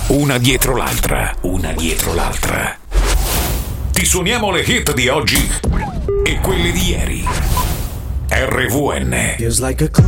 una dietro l'altra, una dietro l'altra. Ti suoniamo le hit di oggi e quelle di ieri. RVN. Feels like a